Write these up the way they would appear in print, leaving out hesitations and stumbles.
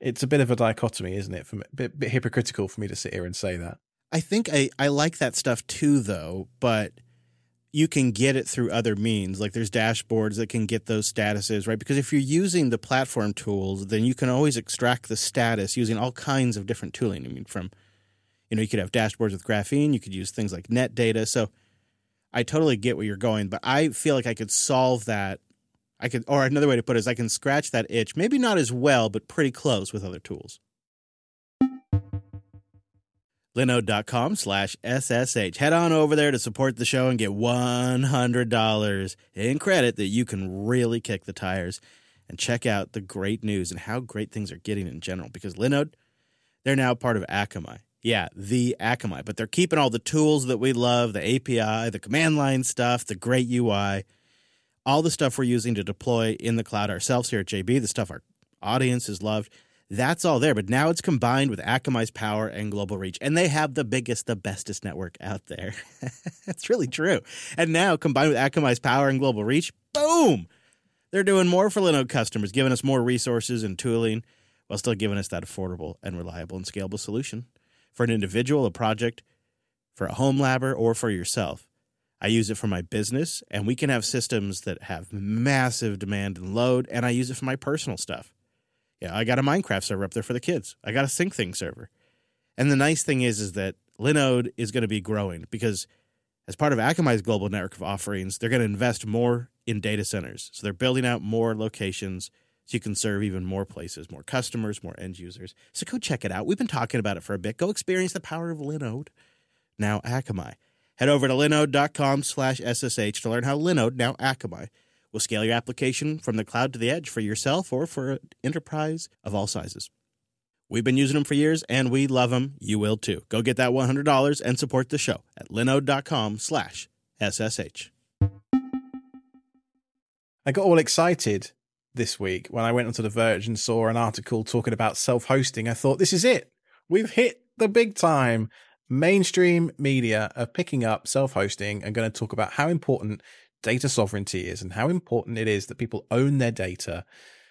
It's a bit of a dichotomy, isn't it? Bit hypocritical for me to sit here and say that. I think I like that stuff too, though, but you can get it through other means. Like there's dashboards that can get those statuses, right? Because if you're using the platform tools, then you can always extract the status using all kinds of different tooling. I mean, you could have dashboards with Graphene. You could use things like net data. So I totally get where you're going, but I feel like I could solve that. Or another way to put it is I can scratch that itch, maybe not as well, but pretty close with other tools. Linode.com/SSH. Head on over there to support the show and get $100 in credit that you can really kick the tires and check out the great news and how great things are getting in general. Because Linode, they're now part of Akamai. Yeah, the Akamai. But they're keeping all the tools that we love, the API, the command line stuff, the great UI, all the stuff we're using to deploy in the cloud ourselves here at JB, the stuff our audience has loved. That's all there, but now it's combined with Akamai's power and global reach, and they have the biggest, the bestest network out there. That's really true. And now, combined with Akamai's power and global reach, boom! They're doing more for Linode customers, giving us more resources and tooling, while still giving us that affordable and reliable and scalable solution for an individual, a project, for a home labber, or for yourself. I use it for my business, and we can have systems that have massive demand and load, and I use it for my personal stuff. Yeah, I got a Minecraft server up there for the kids. I got a SyncThing server. And the nice thing is that Linode is going to be growing because as part of Akamai's global network of offerings, they're going to invest more in data centers. So they're building out more locations so you can serve even more places, more customers, more end users. So go check it out. We've been talking about it for a bit. Go experience the power of Linode, now Akamai. Head over to linode.com/SSH to learn how Linode, now Akamai, will scale your application from the cloud to the edge for yourself or for an enterprise of all sizes. We've been using them for years, and we love them. You will too. Go get that $100 and support the show at linode.com/SSH. I got all excited this week when I went onto The Verge and saw an article talking about self-hosting. I thought, this is it. We've hit the big time. Mainstream media are picking up self-hosting and going to talk about how important data sovereignty is and how important it is that people own their data.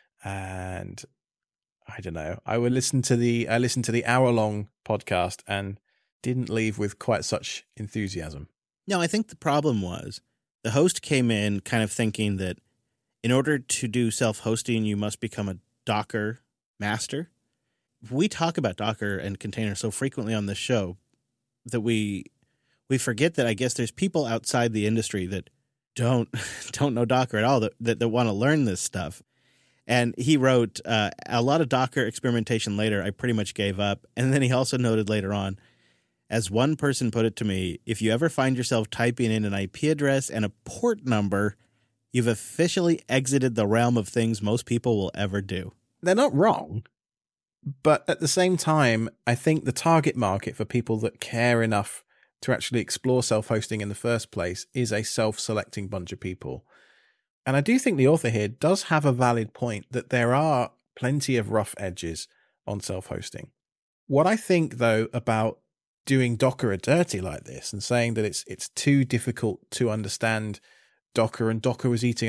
And I don't know, I listened to the hour-long podcast and didn't leave with quite such enthusiasm. No, I think the problem was the host came in kind of thinking that in order to do self-hosting, you must become a Docker master. We talk about Docker and containers so frequently on this show that we forget that I guess there's people outside the industry that don't know Docker at all that want to learn this stuff. And he wrote a lot of Docker experimentation later, I pretty much gave up. And then he also noted later on, as one person put it to me, if you ever find yourself typing in an IP address and a port number, you've officially exited the realm of things most people will ever do. They're not wrong. But at the same time, I think the target market for people that care enough to actually explore self-hosting in the first place is a self-selecting bunch of people. And I do think the author here does have a valid point that there are plenty of rough edges on self-hosting. What I think, though, about doing Docker a dirty like this and saying that it's too difficult to understand Docker, and Docker was eating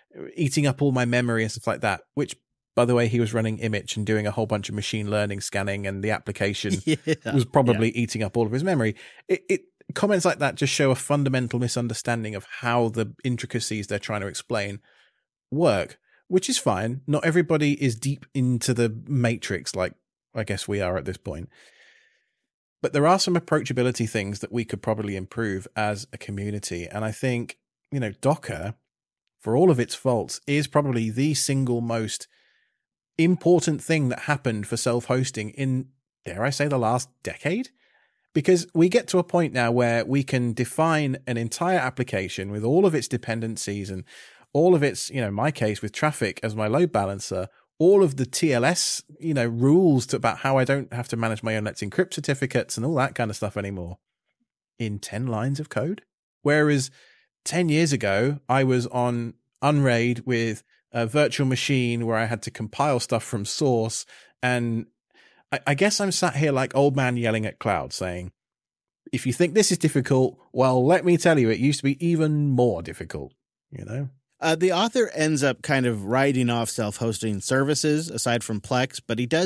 up all my memory and stuff like that, which, by the way, he was running Image and doing a whole bunch of machine learning scanning, and the application was probably eating up all of his memory. Comments like that just show a fundamental misunderstanding of how the intricacies they're trying to explain work, which is fine. Not everybody is deep into the matrix like I guess we are at this point. But there are some approachability things that we could probably improve as a community. And I think, Docker, for all of its faults, is probably the single most important thing that happened for self-hosting in, dare I say, the last decade? Because we get to a point now where we can define an entire application with all of its dependencies and all of its, in my case, with Traefik as my load balancer, all of the TLS, rules about how I don't have to manage my own Let's Encrypt certificates and all that kind of stuff anymore in 10 lines of code. Whereas 10 years ago, I was on Unraid with a virtual machine where I had to compile stuff from source. And I guess I'm sat here like old man yelling at cloud saying, if you think this is difficult, well, let me tell you, it used to be even more difficult, The author ends up kind of writing off self-hosting services aside from Plex, but he does